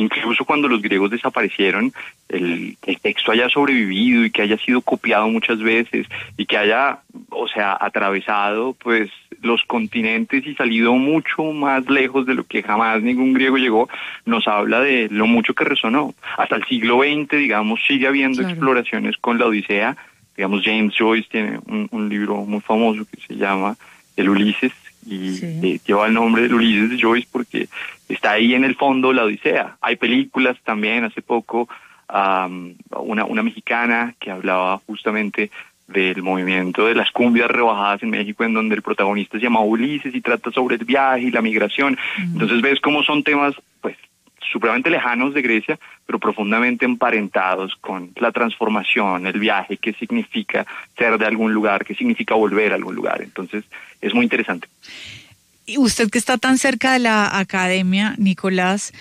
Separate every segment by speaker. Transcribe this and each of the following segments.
Speaker 1: incluso cuando los griegos desaparecieron, el texto haya sobrevivido y que haya sido copiado muchas veces y que haya, o sea, atravesado pues los continentes y salido mucho más lejos de lo que jamás ningún griego llegó, nos habla de lo mucho que resonó. Hasta el siglo XX, digamos, sigue habiendo exploraciones con la Odisea. Digamos, James Joyce tiene un libro muy famoso que se llama El Ulises, y lleva el nombre del Ulises de Joyce porque está ahí en el fondo la Odisea. Hay películas también, hace poco, una mexicana que hablaba justamente del movimiento de las cumbias rebajadas en México, en donde el protagonista se llama Ulises y trata sobre el viaje y la migración. Entonces ves cómo son temas pues supremamente lejanos de Grecia, pero profundamente emparentados con la transformación, el viaje, qué significa ser de algún lugar, qué significa volver a algún lugar. Entonces, es muy interesante.
Speaker 2: Y usted que está tan cerca de la academia, Nicolás,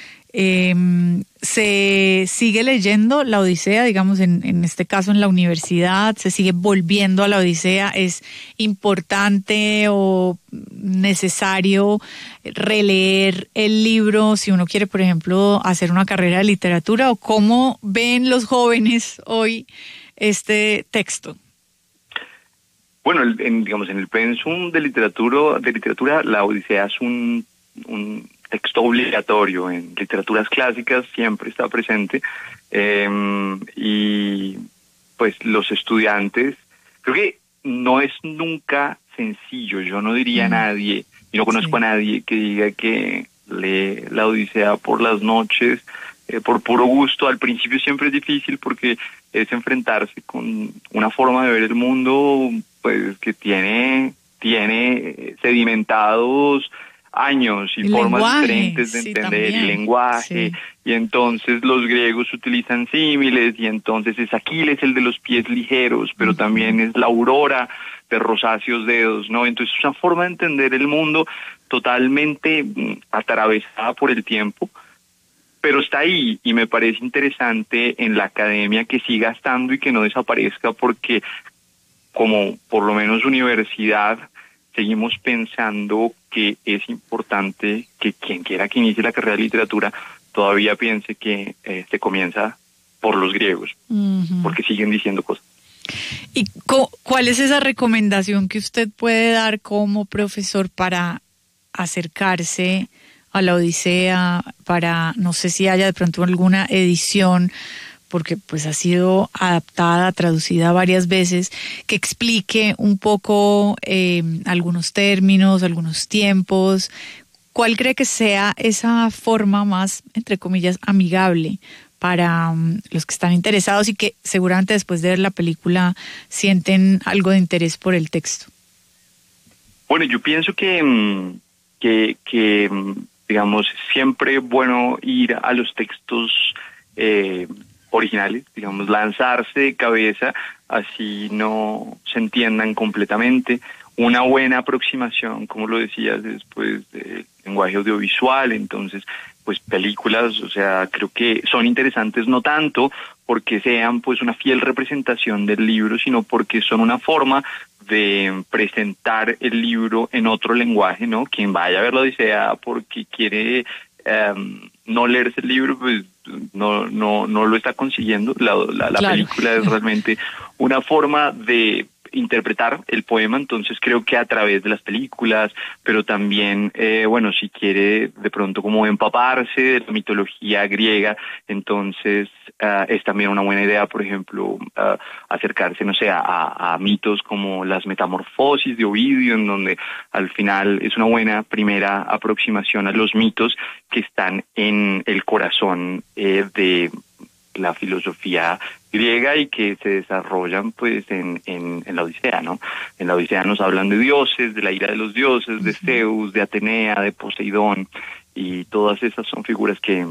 Speaker 2: ¿se sigue leyendo la Odisea, digamos, en este caso en la universidad? ¿Se sigue volviendo a la Odisea? ¿Es importante o necesario releer el libro si uno quiere, por ejemplo, hacer una carrera de literatura? ¿O cómo ven los jóvenes hoy este texto?
Speaker 1: Bueno, digamos, en el pensum de literatura, la Odisea es un texto obligatorio. En literaturas clásicas siempre está presente, y pues los estudiantes, creo que no es nunca sencillo. Yo no diría a nadie, y no conozco a nadie que diga que lee la Odisea por las noches, por puro gusto. Al principio siempre es difícil porque es enfrentarse con una forma de ver el mundo pues que tiene sedimentados años y formas diferentes de entender el lenguaje, y entonces los griegos utilizan símiles, y entonces es Aquiles el de los pies ligeros, pero también es la aurora de rosáceos dedos, ¿no? Entonces es una forma de entender el mundo totalmente atravesada por el tiempo, pero está ahí, y me parece interesante en la academia que siga estando y que no desaparezca, porque como por lo menos universidad seguimos pensando que es importante que quien quiera que inicie la carrera de literatura todavía piense que se comienza por los griegos, porque siguen diciendo cosas.
Speaker 2: ¿Y cuál es esa recomendación que usted puede dar como profesor para acercarse a la Odisea, para, no sé si haya de pronto alguna edición, porque pues ha sido adaptada, traducida varias veces, que explique un poco algunos términos, algunos tiempos? ¿Cuál cree que sea esa forma más, entre comillas, amigable para los que están interesados y que seguramente después de ver la película sienten algo de interés por el texto?
Speaker 1: Bueno, yo pienso que digamos, siempre es bueno ir a los textos originales, digamos, lanzarse de cabeza, así no se entiendan completamente. Una buena aproximación, como lo decías, después del lenguaje audiovisual, entonces, pues películas, o sea, creo que son interesantes no tanto porque sean pues una fiel representación del libro, sino porque son una forma de presentar el libro en otro lenguaje, ¿no? Quien vaya a ver la Odisea porque quiere no leerse el libro, pues no lo está consiguiendo. La película es realmente una forma de interpretar el poema, entonces creo que a través de las películas, pero también, bueno, si quiere de pronto como empaparse de la mitología griega, entonces es también una buena idea, por ejemplo, acercarse, no sé, a mitos como las metamorfosis de Ovidio, en donde al final es una buena primera aproximación a los mitos que están en el corazón de la filosofía griega y que se desarrollan pues en la Odisea, ¿no? En la Odisea nos hablan de dioses, de la ira de los dioses, de Zeus, de Atenea, de Poseidón, y todas esas son figuras que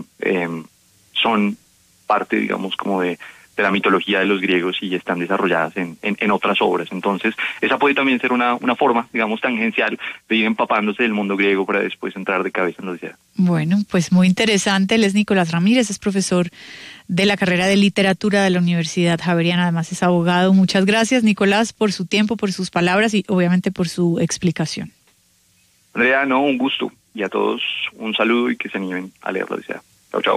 Speaker 1: son parte, digamos, como de la mitología de los griegos y están desarrolladas en otras obras. Entonces, esa puede también ser una forma, digamos, tangencial de ir empapándose del mundo griego para después entrar de cabeza en la Odisea.
Speaker 2: Bueno, pues muy interesante. Él es Nicolás Ramírez, es profesor de la carrera de literatura de la Universidad Javeriana, además es abogado. Muchas gracias, Nicolás, por su tiempo, por sus palabras y obviamente por su explicación.
Speaker 1: Andrea, no, un gusto, y a todos un saludo y que se animen a leer la Odisea. Chao, chao.